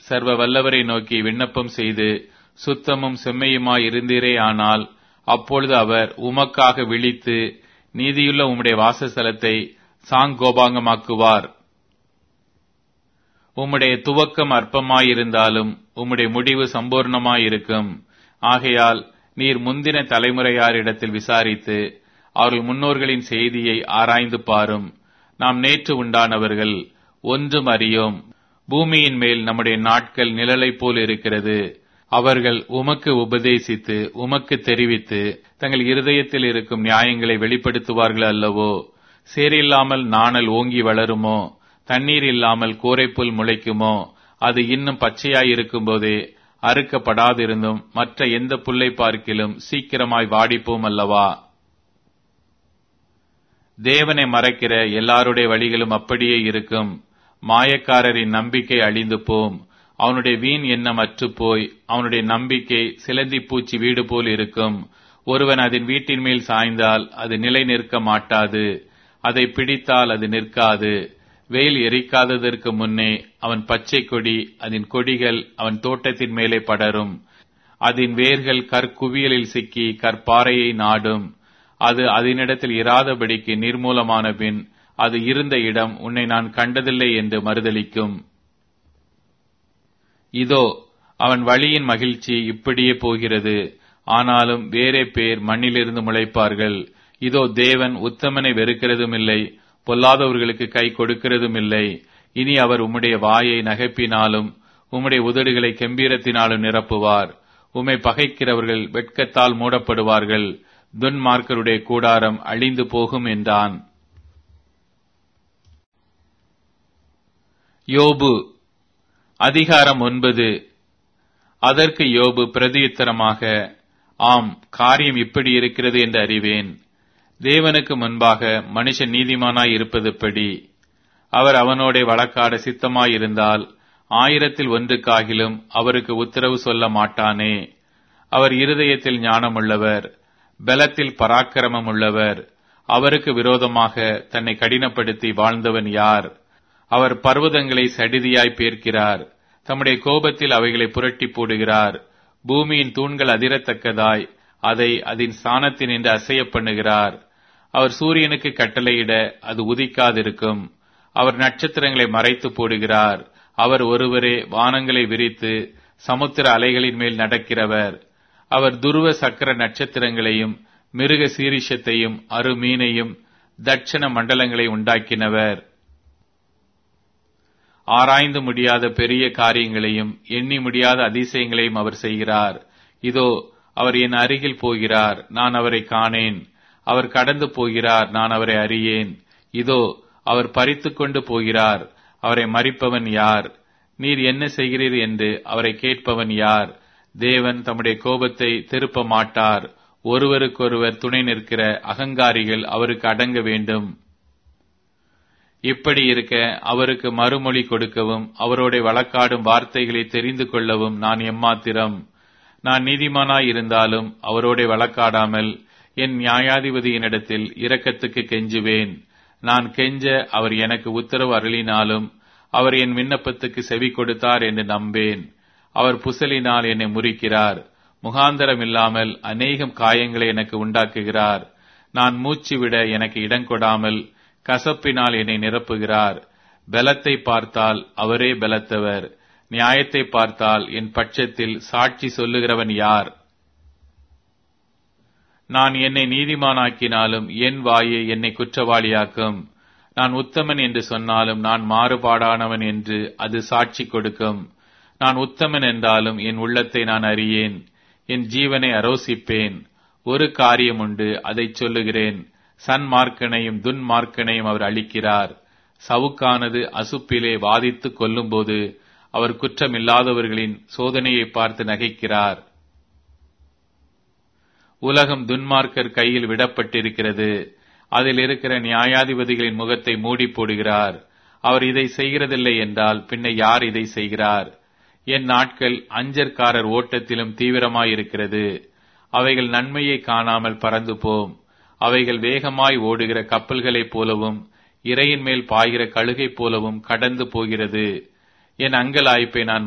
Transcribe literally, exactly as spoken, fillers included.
சர்வ வல்லவரை நோக்கி விண்ணப்பம் செய்து சுத்தமும் செம்மையுமாய் இருந்தீரே ஆனால் அப்பொழுது அவர் உமக்காக விழித்து நீதியுள்ள உம்முடைய வாசஸ்தலத்தை சாங்கோபாங்கமாக்குவார். உம்முடைய துவக்கம் அற்பமாயிருந்தாலும் உம்முடைய முடிவு சம்பூர்ணமாயிருக்கும். ஆகையால் நீர் முந்தின தலைமுறையாரிடத்தில் விசாரித்து அவர்கள் முன்னோர்களின் செய்தியை ஆராய்ந்து பாரும். நாம் நேற்று உண்டானவர்கள், ஒன்றும் அறியோம். பூமியின் மேல் நம்முடைய நாட்கள் நிழலை போல் இருக்கிறது. அவர்கள் உமக்கு உபதேசித்து உமக்கு தெரிவித்து தங்கள் இருதயத்தில் இருக்கும் நியாயங்களை வெளிப்படுத்துவார்கள் அல்லவோ? சேரில்லாமல் நாணல் ஓங்கி வளருமோ? தண்ணீர் இல்லாமல் கோரைப்புல் முளைக்குமோ? அது இன்னும் பச்சையாயிருக்கும் போதே அறுக்கப்படாதிருந்தும் மற்ற எந்த புல்லை பார்க்கிலும் சீக்கிரமாய் வாடிப்போம் அல்லவா? தேவனை மறைக்கிற எல்லாருடைய வழிகளும் அப்படியே இருக்கும். மாயக்காரரின் நம்பிக்கை அழிந்து போம். அவனுடைய வீண் எண்ணம் அற்றுப்போய் அவனுடைய நம்பிக்கை சிலந்தி பூச்சி வீடு போல் இருக்கும். ஒருவன் அதன் வீட்டின் மேல் சாய்ந்தால் அது நிலை நிற்க மாட்டாது. அதை பிடித்தால் அது நிற்காது. வெயில் எரிக்காததற்கு முன்னே அவன் பச்சை கொடி, அதன் கொடிகள் அவன் தோட்டத்தின் மேலே படரும். அதன் வேர்கள் கற்குவியலில் சிக்கி கற்பாறையை நாடும். அது அதனிடத்தில் இராதபடிக்கு நிர்மூலமான பின் அது இருந்த இடம் உன்னை நான் கண்டதில்லை என்று மறுதலிக்கும். இதோ அவன் வழியின் மகிழ்ச்சி இப்படியே போகிறது. ஆனாலும் வேறே பேர் மண்ணிலிருந்து முளைப்பார்கள். இதோ தேவன் உத்தமனை வெறுக்கிறதும் இல்லை, பொல்லாதவர்களுக்கு கை கொடுக்கிறதும் இல்லை. இனி அவர் உம்முடைய வாயை நகைப்பினாலும் உம்முடைய உதடுகளை கெம்பீரத்தினாலும் நிரப்புவார். உம்மை பகைக்கிறவர்கள் வெட்கத்தால் மூடப்படுவார்கள். துன்மார்க்கருடைய கூடாரம் அழிந்து போகும் என்றான். யோபு அதிகாரம் ஒன்பது. அதற்கு யோபு பிரதியுத்தரமாக, ஆம், காரியம் இப்படி இருக்கிறது என்று அறிவேன். தேவனுக்கு முன்பாக மனுஷன் நீதிமானாய் இருப்பதுப்படி. அவர் அவனோட வழக்காட சித்தமாயிருந்தால் ஆயிரத்தில் ஒன்றுக்காகிலும் அவருக்கு உத்தரவு சொல்ல மாட்டானே. அவர் இருதயத்தில் ஞானமுள்ளவர், பலத்தில் பராக்கிரமம் உள்ளவர். அவருக்கு விரோதமாக தன்னை கடினப்படுத்தி வாழ்ந்தவன் யார்? அவர் பர்வதங்களை சடிதியாய் பேர்க்கிறார். தம்முடைய கோபத்தில் அவைகளை புரட்டி போடுகிறார். பூமியின் தூண்கள் அதிரத்தக்கதாய் அதை அதன் ஸ்தானத்தினின்று அசைய பண்ணுகிறார். அவர் சூரியனுக்கு கட்டளையிட அது உதிக்காதிருக்கும். அவர் நட்சத்திரங்களை மறைத்து போடுகிறார். அவர் ஒருவரே வானங்களை விரித்து சமுத்திர அலைகளின் மேல் நடக்கிறவர். அவர் துருவ சக்கர நட்சத்திரங்களையும் மிருக சீரிஷத்தையும் அருமீனையும் தட்சண மண்டலங்களை உண்டாக்கினவர். ஆராய்ந்து முடியாத பெரிய காரியங்களையும் எண்ணி முடியாத அதிசயங்களையும் அவர் செய்கிறார். இதோ அவர் என் அருகில் போகிறார், நான் அவரை காணேன். அவர் கடந்து போகிறார், நான் அவரை அறியேன். இதோ அவர் பறித்து கொண்டு போகிறார், அவரை மறிப்பவன் யார்? நீர் என்ன செய்கிறீர் என்று அவரை கேட்பவன் யார்? தேவன் தம்முடைய கோபத்தை திருப்ப மாட்டார். ஒருவருக்கொருவர் துணை நிற்கிற அகங்காரிகள் அவருக்கு அடங்க வேண்டும். இப்படி இருக்க அவருக்கு மறுமொழி கொடுக்கவும் அவரோட வழக்காடும் வார்த்தைகளை தெரிந்து கொள்ளவும் நான் எம்மாத்திரம்? நான் நீதிமானாய் இருந்தாலும் அவரோட வழக்காடாமல் என் நியாயாதிபதியினிடத்தில் இரக்கத்துக்கு கெஞ்சுவேன். நான் கெஞ்ச அவர் எனக்கு உத்தரவு அருளினாலும் அவர் என் விண்ணப்பத்துக்கு செவி கொடுத்தார் என்று நம்பேன். அவர் புசலினால் என்னை முறிக்கிறார். முகாந்தரம் இல்லாமல் அநேகம் காயங்களை எனக்கு உண்டாக்குகிறார். நான் மூச்சு விட எனக்கு இடங்கொடாமல் கசப்பினால் என்னை நிரப்புகிறார். பலத்தை பார்த்தால் அவரே பலத்தவர். நியாயத்தை பார்த்தால் என் பட்சத்தில் சாட்சி சொல்லுகிறவன் யார்? நான் என்னை நீதிமானாக்கினாலும் என் வாயை என்னை குற்றவாளியாக்கும். நான் உத்தமன் என்று சொன்னாலும் நான் மாறுபாடானவன் என்று அது சாட்சி கொடுக்கும். நான் உத்தமன் என்றாலும் என் உள்ளத்தை நான் அறியேன். என் ஜீவனை அரோசிப்பேன். ஒரு காரியம் உண்டு, அதை சொல்லுகிறேன். சன்மார்க்கனையும் துன்மார்க்கனையும் அவர் அளிக்கிறார். சவுக்கானது அசுப்பிலே வாதித்து கொல்லும்போது அவர் குற்றமில்லாதவர்களின் சோதனையை பார்த்து நகைக்கிறார். உலகம் துன்மார்க்கர் கையில் விடப்பட்டிருக்கிறது. அதில் இருக்கிற நியாயாதிபதிகளின் முகத்தை மூடி போடுகிறார். அவர் இதை செய்கிறதில்லை என்றால் பின்ன யார் இதை செய்கிறார்? என் நாட்கள் அஞ்சற்காரர் ஓட்டத்திலும் தீவிரமாயிருக்கிறது. அவைகள் நன்மையை காணாமல் பறந்து போம். அவைகள் வேகமாய் ஓடுகிற கப்பல்களைப் போலவும் இரையின் மேல் பாய்கிற கழுகை போலவும் கடந்து போகிறது. என் அங்கலாய்ப்பை நான்